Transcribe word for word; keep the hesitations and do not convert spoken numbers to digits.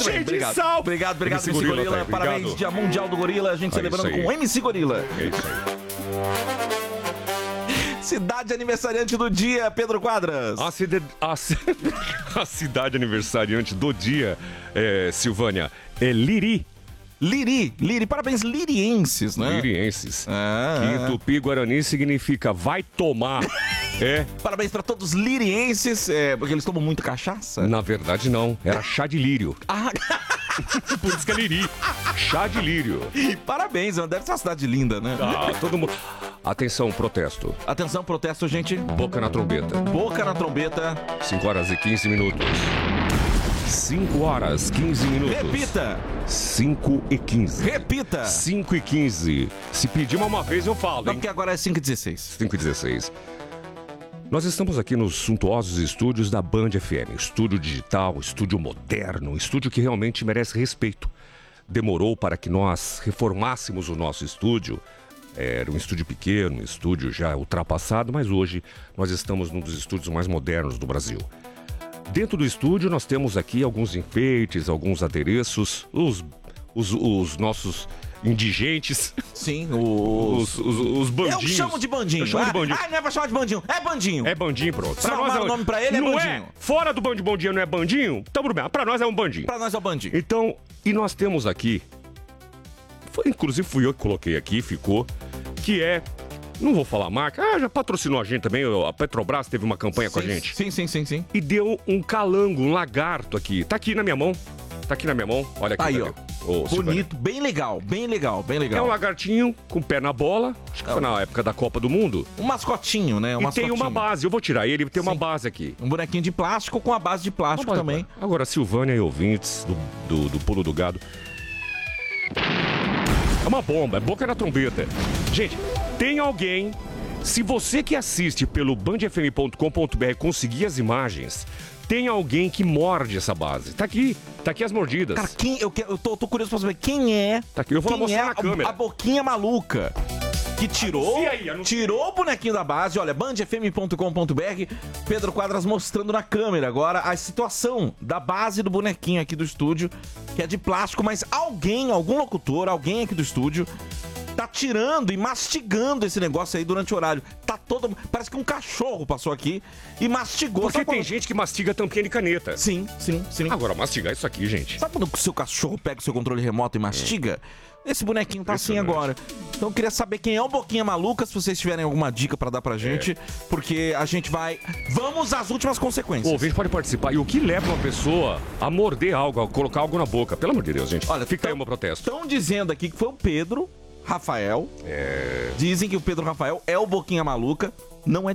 Muito cheio bem, de obrigado. sal. Obrigado, obrigado, M C M C Gorila, Gorila. tá aí, Parabéns, obrigado. Dia Mundial do Gorila. A gente É celebrando isso aí. com o M C Gorila. É isso aí. Cidade aniversariante do dia, Pedro Quadras. A, cide... a... ci- a cidade aniversariante do dia, é, Silvânia, é Liri. Liri, Liri, parabéns, lirienses, né? Lirienses. Ah, Que em tupi-guarani significa vai tomar. É, Parabéns pra todos os lirienses, é, porque eles tomam muito cachaça. na verdade não, era chá de lírio. Ah, Por isso que é Liri. Chá de lírio. parabéns, deve ser uma cidade linda, né? Ah, todo mundo. Atenção, protesto. Atenção, protesto, gente. Boca na trombeta. Boca na trombeta. cinco horas e quinze minutos. cinco horas e quinze minutos. Repita, cinco e quinze. repita. cinco e quinze. Se pedir mais uma vez, eu falo, Não, hein? porque agora é cinco e dezesseis. cinco e dezesseis. Nós estamos aqui nos suntuosos estúdios da Band F M. Estúdio digital, estúdio moderno, estúdio que realmente merece respeito. Demorou para que nós reformássemos o nosso estúdio. Era um estúdio pequeno, um estúdio já ultrapassado, mas hoje nós estamos num dos estúdios mais modernos do Brasil. Dentro do estúdio nós temos aqui alguns enfeites, alguns adereços, os, os, os nossos indigentes, Sim, os... os, os, os bandinhos. Eu chamo de bandinho. Eu chamo de bandinho. Ah, não é pra chamar de bandinho, é bandinho. É bandinho, pronto. Se não arrumaram o nome pra ele, é não bandinho. É, fora do band bom dia não é bandinho, então tudo bem. Pra nós é um bandinho. Pra nós é o bandinho. Então, e nós temos aqui, foi, inclusive fui eu que coloquei aqui, ficou, que é, não vou falar a marca, ah, já patrocinou a gente também, a Petrobras teve uma campanha com a Sim, gente. Sim, sim, sim, sim. E deu um calango, um lagarto aqui. Tá aqui na minha mão. Tá aqui na minha mão. Olha aqui. Aí, cadê? ó. Ô, Silvânia. Bonito, bem legal, bem legal, bem É legal. um lagartinho com o pé na bola. Acho que foi na época da Copa do Mundo. Um mascotinho, né? Um e mascotinho. tem uma base. Eu vou tirar ele, tem uma Sim. base aqui. Um bonequinho de plástico com a base de plástico Uma base- também. Agora, Silvânia e ouvintes do, do, do Pulo do Gado. É uma bomba, é boca na trombeta. Gente, tem alguém... Se você que assiste pelo band f m ponto com ponto b r conseguir as imagens, tem alguém que morde essa base. Tá aqui, tá aqui as mordidas. Cara, quem, eu, que- eu tô, tô curioso pra saber quem é. Tá aqui, eu vou quem mostrar é na a- câmera. A boquinha maluca. Que tirou, Anuncia aí, anuncia. tirou o bonequinho da base. Olha, band f m ponto com ponto b r. Pedro Quadras mostrando na câmera agora a situação da base do bonequinho aqui do estúdio, que é de plástico, mas alguém, algum locutor, alguém aqui do estúdio, tá tirando e mastigando esse negócio aí durante o horário. Tá todo... Parece que um cachorro passou aqui e mastigou. Porque Sabe tem quando- gente que mastiga tampinha de caneta. Sim, sim, sim. Agora, mastigar isso aqui, gente. Sabe quando o seu cachorro pega o seu controle remoto e mastiga? Esse bonequinho tá assim agora. Então eu queria saber quem é o Boquinha Maluca, se vocês tiverem alguma dica pra dar pra gente, porque a gente vai... Vamos às últimas O consequências. ouvinte pode participar. E o que leva uma pessoa a morder algo, a colocar algo na boca? Pelo amor de Deus, gente. Olha, fica aí tão- o meu protesto. Estão dizendo aqui que foi o Pedro Rafael. Dizem que o Pedro Rafael é o Boquinha Maluca. Não é